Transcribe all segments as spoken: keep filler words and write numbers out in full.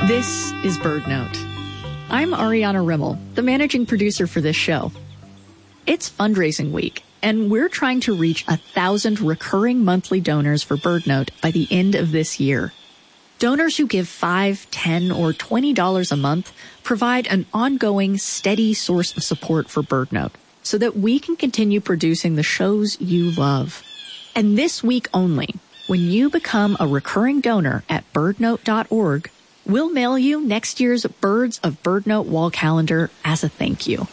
This is BirdNote. I'm Ariana Rimmel, the managing producer for this show. It's fundraising week, and we're trying to reach a thousand recurring monthly donors for BirdNote by the end of this year. Donors who give five, ten, or twenty dollars a month provide an ongoing, steady source of support for BirdNote so that we can continue producing the shows you love. And this week only, when you become a recurring donor at birdnote dot org, we'll mail you next year's Birds of BirdNote wall calendar as a thank you.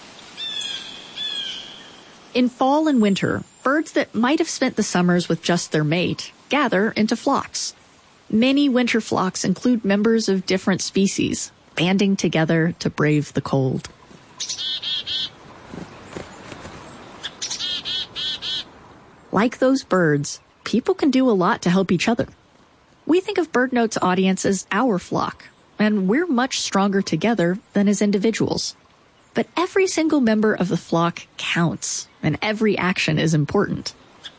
In fall and winter, birds that might have spent the summers with just their mate gather into flocks. Many winter flocks include members of different species, banding together to brave the cold. Like those birds, people can do a lot to help each other. We think of BirdNote's audience as our flock, and we're much stronger together than as individuals. But every single member of the flock counts, and every action is important.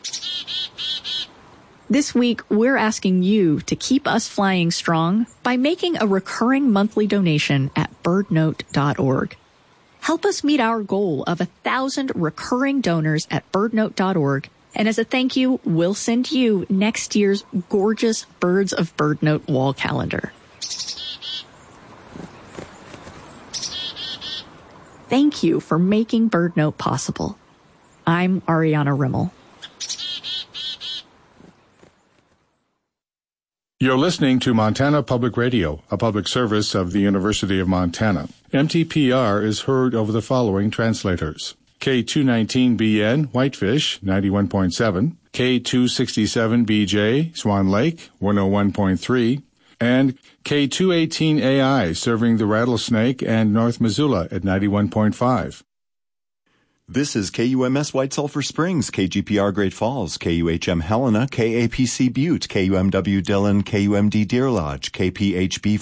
This week, we're asking you to keep us flying strong by making a recurring monthly donation at birdnote dot org. Help us meet our goal of a thousand recurring donors at birdnote dot org. And as a thank you, we'll send you next year's gorgeous Birds of BirdNote wall calendar. Thank you for making BirdNote possible. I'm Ariana Rimmel. You're listening to Montana Public Radio, a public service of the University of Montana. M T P R is heard over the following translators. K two nineteen B N, Whitefish, ninety-one point seven, K two sixty-seven B J, Swan Lake, one oh one point three, and K two eighteen A I, serving the Rattlesnake and North Missoula at ninety-one point five. This is K U M S White Sulphur Springs, K G P R Great Falls, K U H M Helena, K A P C Butte, K U M W Dillon, K U M D Deer Lodge, K P H B